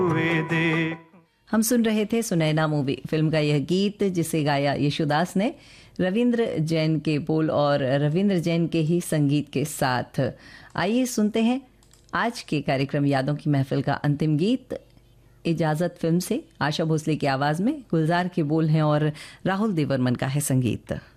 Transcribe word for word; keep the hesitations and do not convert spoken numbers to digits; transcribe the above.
हुए देख। हम सुन रहे थे सुनैना मूवी फिल्म का यह गीत, जिसे गाया यशुदास ने रविंद्र जैन के बोल और रविंद्र जैन के ही संगीत के साथ। आइए सुनते हैं आज के कार्यक्रम यादों की महफिल का अंतिम गीत इजाजत फिल्म से। आशा भोसले की आवाज में गुलजार के बोल हैं और राहुल देवर्मन का है संगीत।